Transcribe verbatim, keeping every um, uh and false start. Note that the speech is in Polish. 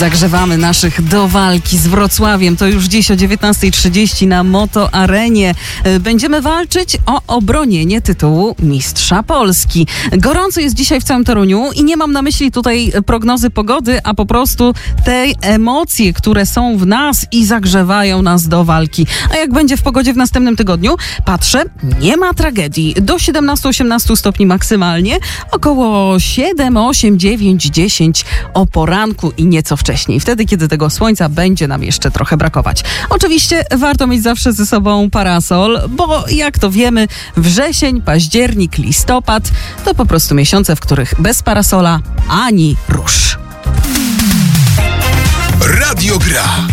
Zagrzewamy naszych do walki z Wrocławiem. To już dziś o dziewiętnasta trzydzieści na Moto Arenie. Będziemy walczyć o obronienie tytułu Mistrza Polski. Gorąco jest dzisiaj w całym Toruniu i nie mam na myśli tutaj prognozy pogody, a po prostu te emocje, które są w nas i zagrzewają nas do walki. A jak będzie w pogodzie w następnym tygodniu? Patrzę, nie ma tragedii. Do siedemnaście osiemnaście stopni maksymalnie, około siedem, osiem, dziewięć, dziesięć o poranku i nieco wcześniej. Wtedy, kiedy tego słońca będzie nam jeszcze trochę brakować. Oczywiście warto mieć zawsze ze sobą parasol, bo jak to wiemy, wrzesień, październik, listopad to po prostu miesiące, w których bez parasola ani rusz. Radio Gra.